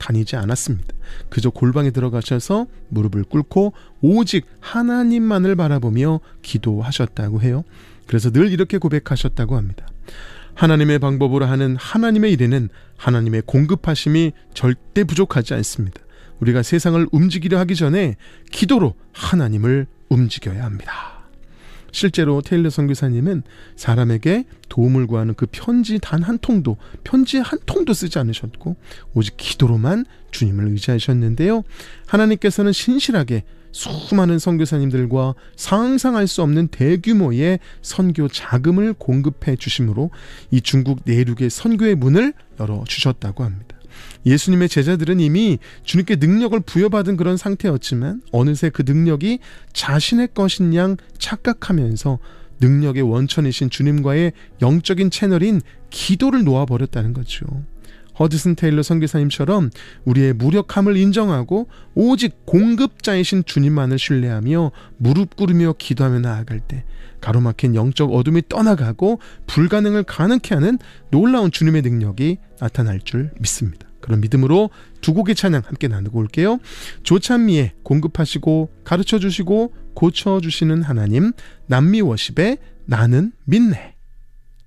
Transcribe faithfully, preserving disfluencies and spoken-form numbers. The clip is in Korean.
다니지 않았습니다. 그저 골방에 들어가셔서 무릎을 꿇고 오직 하나님만을 바라보며 기도하셨다고 해요. 그래서 늘 이렇게 고백하셨다고 합니다. 하나님의 방법으로 하는 하나님의 일에는 하나님의 공급하심이 절대 부족하지 않습니다. 우리가 세상을 움직이려 하기 전에 기도로 하나님을 움직여야 합니다. 실제로 테일러 선교사님은 사람에게 도움을 구하는 그 편지 단 한 통도 편지 한 통도 쓰지 않으셨고 오직 기도로만 주님을 의지하셨는데요. 하나님께서는 신실하게 수많은 선교사님들과 상상할 수 없는 대규모의 선교 자금을 공급해 주심으로 이 중국 내륙의 선교의 문을 열어주셨다고 합니다. 예수님의 제자들은 이미 주님께 능력을 부여받은 그런 상태였지만 어느새 그 능력이 자신의 것인 양 착각하면서 능력의 원천이신 주님과의 영적인 채널인 기도를 놓아버렸다는 거죠. 허드슨 테일러 선교사님처럼 우리의 무력함을 인정하고 오직 공급자이신 주님만을 신뢰하며 무릎 꿇으며 기도하며 나아갈 때 가로막힌 영적 어둠이 떠나가고 불가능을 가능케 하는 놀라운 주님의 능력이 나타날 줄 믿습니다. 그런 믿음으로 두 곡의 찬양 함께 나누고 올게요. 조찬미의 공급하시고 가르쳐주시고 고쳐주시는 하나님, 남미 워십의 나는 믿네.